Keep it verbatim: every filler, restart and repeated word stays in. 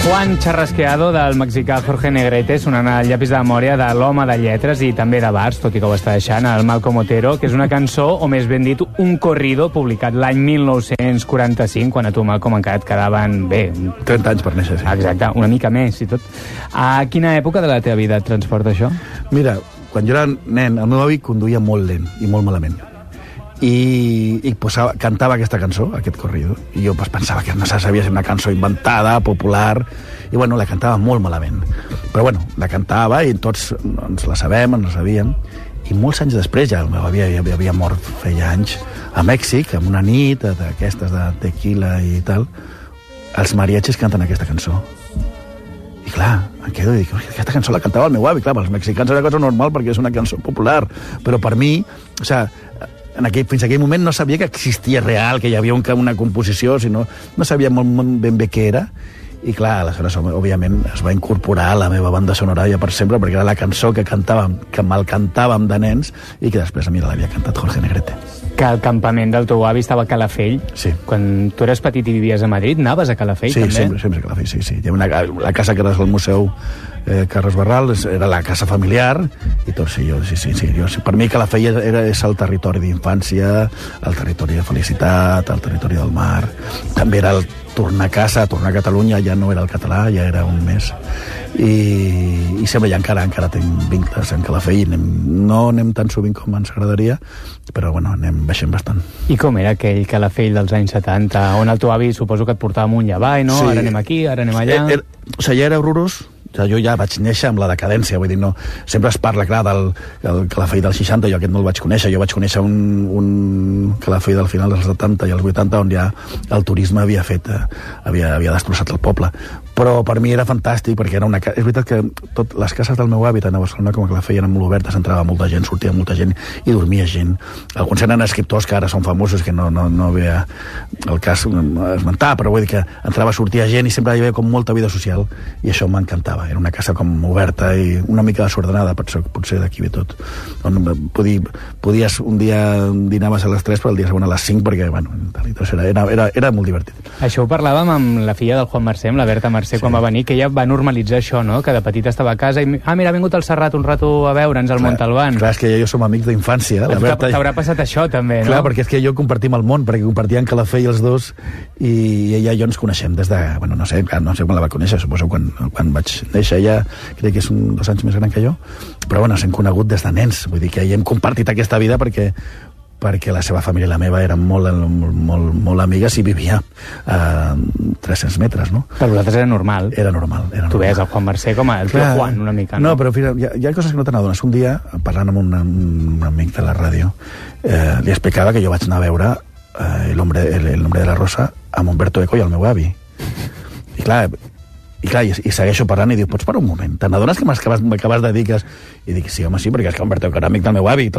Juan Charrasqueado, del mexicà Jorge Negrete, sonant al llapis de memòria de l'home de lletres i també de bars, tot i que ho està deixant, el Malcom Otero, que és una cançó, o més ben dit, un corrido publicat l'any mil nou-cents quaranta-cinc, quan a tu, Malcom, encara et quedaven, bé... trenta anys per néixer, sí. Exacte, una mica més i tot. A quina època de la teva vida et transporta això? Mira, quan jo era nen, el meu avi conduïa molt lent i molt malament. i, i posava, cantava aquesta cançó, aquest corrido, i jo pues, pensava que no se sabia ser una cançó inventada, popular, i bueno, la cantava molt malament. Però bueno, la cantava i tots ens la sabem, ens la sabíem, i molts anys després, ja el meu avi havia, havia mort feia anys, a Mèxic, en una nit d'aquestes de tequila i tal, els mariachis canten aquesta cançó. I clar, em quedo i dic, aquesta cançó la cantava el meu avi. Clar, els mexicans és una cosa normal perquè és una cançó popular, però per mi, o sigui, en aquell, fins a aquell moment no sabia que existia real, que hi havia un, una composició, sinó no sabia molt, molt ben bé què era. I clar, aleshores, òbviament, es va incorporar a la meva banda sonora ja per sempre, perquè era la cançó que cantàvem, que mal cantàvem de nens, i que després a mi l'havia cantat Jorge Negrete. Que el campament del teu avi estava a Calafell. Sí. Quan tu eres petit i vivies a Madrid, anaves a Calafell, sí, també? Sí, sempre, sempre a Calafell, sí, sí. Hi ha una, la casa que era el Museu eh, Carles Barral, era la casa familiar, i tot, sí, jo, sí, sí, sí, jo, per mi Calafell era, és el territori d'infància, el territori de felicitat, el territori del mar, també era el tornar a casa, tornar a Catalunya, ja no era el català, ja era un més. I, i sempre ja encara, encara tinc vincles en Calafell, anem, no anem tan sovint com ens agradaria, però bueno, anem baixant bastant. I com era aquell Calafell dels anys setanta, on el teu avi suposo que et portava amunt i avall, no? Sí. Ara anem aquí, ara anem allà... Er, er, o sigui, ja era horrorós. O sigui, jo ja vaig néixer amb la decadència, vull dir, no, sempre es parla, clar, del el Calafell dels seixanta, jo aquest no el vaig conèixer, jo vaig conèixer un, un Calafell del final dels setanta i els vuitanta, on ja el turisme havia fet, eh, havia, havia destrossat el poble. Però per mi era fantàstic, perquè era una... És veritat que tot, les cases del meu avi, tant a Barcelona com a Calafell, eren molt obertes, entrava molta gent, sortia molta gent i dormia gent. Alguns eren escriptors que ara són famosos, que no, no, no havia el cas esmentar, però vull dir que entrava, sortia gent i sempre hi havia com molta vida social, i això m'encantava. Era una casa com oberta i una mica desordenada, potser, potser d'aquí ve tot. On podies, podies, un dia dinaves a les tres, però el dia següent a les cinc, perquè, bueno, era, era, era, era molt divertit. Això ho parlàvem amb la filla del Juan Mercè, amb la Berta Mercè, sí. Quan va venir, que ella va normalitzar això, no? Que de petita estava a casa i... Ah, mira, ha vingut el Serrat un rato a veure'ns al Montalbán. Clar, és que jo som amics d'infància. Berta... T'haurà passat això, també, no? Clar, perquè és que jo compartim el món, perquè compartíem Calafell els dos, i ella i jo ens coneixem des de... Bueno, no sé, no sé quan la va conèixer, suposo quan, quan vaig néixer. Ella crec que és un, dos anys més gran que jo, però bueno, s'hem conegut des de nens. Vull dir que ja hem compartit aquesta vida perquè perquè la seva família i la meva eren molt, molt, molt, molt amigues i vivia a tres-cents metres, no? Per vosaltres era normal. Era normal. Era normal. Tu veies el Juan Mercè com el teu Juan, una mica, no? No, però fira, hi, ha, hi ha coses que no te n'adones. Un dia, parlant amb un, un amic de la ràdio, eh, li explicava que jo vaig anar a veure eh, el, hombre, el, el nombre de la rosa amb Humberto Eco i el meu avi. I clar, i clar, i, i segueixo parlant i diu, pots parar un moment? Te n'adones que m'acabes de dir que... I dic, sí, home, sí, perquè és que Humberto Eco era amic del meu avi.